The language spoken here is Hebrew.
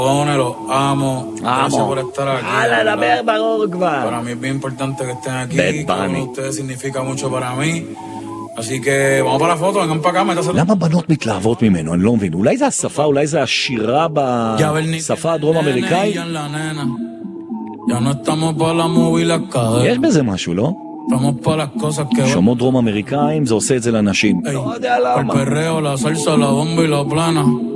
Los amo. Gracias por estar aquí. לדבר ברור כבר. Para mí es bien importante que estén aquí. Bad Cada uno Bunny. de ustedes significa mucho para mí. Así que vamos para la foto, vengan para acá, métase. למה בנות מתלהבות ממנו? אני לא מבין. אולי זה השפה, אולי זה השירה בשפה הדרום אמריקאית? Ya no estamos para la movie y las caderas. יש בזה משהו, לא? Estamos para las cosas que שומות דרום אמריקאים, זה עושה את זה לנשים. el perreo, la salsa, la bomba y la plana.